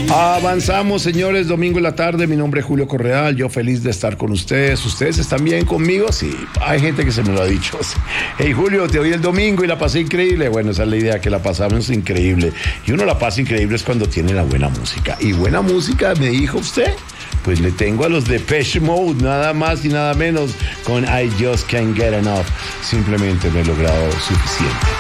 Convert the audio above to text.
Avanzamos, señores, domingo en la tarde. Mi nombre es Julio Correal, yo feliz de estar con ustedes. ¿Ustedes están bien conmigo? Sí, hay gente que se me lo ha dicho. Hey, Julio, te oí el domingo y la pasé increíble. Bueno, esa es la idea, que la pasamos increíble. Y uno la pasa increíble es cuando tiene la buena música. Y buena música, me dijo usted, pues le tengo a los Depeche Mode, nada más y nada menos, con I Just Can't Get Enough. Simplemente no he logrado suficiente.